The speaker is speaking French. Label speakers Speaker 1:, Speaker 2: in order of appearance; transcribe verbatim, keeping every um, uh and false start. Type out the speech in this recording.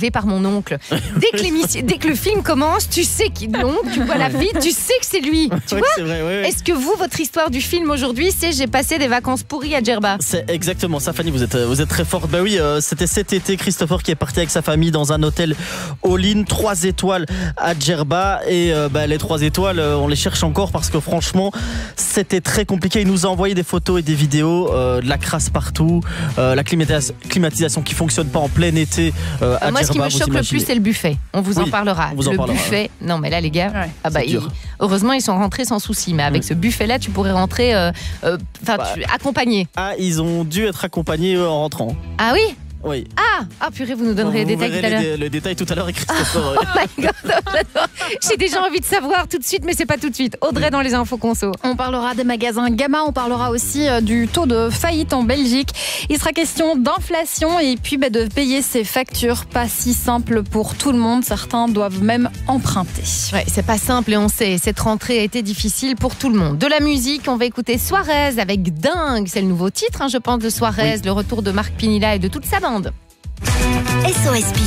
Speaker 1: élevé par mon oncle. Dès que, l'émission, dès que le film commence, tu sais qu'il est long, tu vois la vie, tu sais que c'est lui. Tu
Speaker 2: Ouais,
Speaker 1: vois
Speaker 2: c'est vrai, ouais, ouais.
Speaker 1: Est-ce que vous, votre histoire du film aujourd'hui, c'est j'ai passé des vacances pourries à Djerba?
Speaker 2: C'est exactement ça, Fanny, vous êtes, vous êtes très forte. Bah oui, euh, c'était cet été, Christopher qui est parti avec sa famille dans un hôtel all-in, trois étoiles à Djerba. Et euh, bah, les trois étoiles, euh, on les cherche encore parce que franchement, c'était très compliqué. Il nous a envoyé des photos et des vidéos, euh, de la crasse partout, euh, la climatis- climatisation qui fonctionne pas en plein été euh, à
Speaker 1: Moi, ce qui
Speaker 2: Djerba,
Speaker 1: me
Speaker 2: vous
Speaker 1: choque le
Speaker 2: imaginez.
Speaker 1: plus, c'est le buffet. On vous en
Speaker 2: Oui,
Speaker 1: parlera.
Speaker 2: on vous en
Speaker 1: le
Speaker 2: parlera,
Speaker 1: buffet. Non, mais là, les gars,
Speaker 3: Ouais,
Speaker 1: ah bah,
Speaker 2: c'est
Speaker 1: ils-
Speaker 2: dur.
Speaker 1: heureusement, ils sont rentrés sans souci. Mais avec
Speaker 2: Mm.
Speaker 1: ce buffet-là, tu pourrais rentrer, euh, euh, enfin,
Speaker 2: Bah.
Speaker 1: tu- accompagné.
Speaker 2: Ah, ils ont dû être accompagnés eux, en rentrant.
Speaker 1: Ah oui.
Speaker 2: Oui.
Speaker 1: Ah, ah purée, vous nous donnerez les
Speaker 2: Vous
Speaker 1: détails
Speaker 2: verrez
Speaker 1: tout à l'heure.
Speaker 2: les dé- le détail tout à l'heure avec Christopher.
Speaker 1: Oh my God, j'adore. J'ai déjà envie de savoir tout de suite, mais c'est pas tout de suite. Audrey dans les infos conso.
Speaker 3: On parlera des magasins Gamma, on parlera aussi euh, du taux de faillite en Belgique. Il sera question d'inflation et puis bah, de payer ses factures. Pas si simple pour tout le monde. Certains doivent même emprunter.
Speaker 1: Ouais, c'est pas simple et on sait, cette rentrée a été difficile pour tout le monde. De la musique, on va écouter Suarez avec Dingue. C'est le nouveau titre, hein, je pense, de Suarez, le retour de Marc Pinilla et de toute sa bande.
Speaker 4: S O S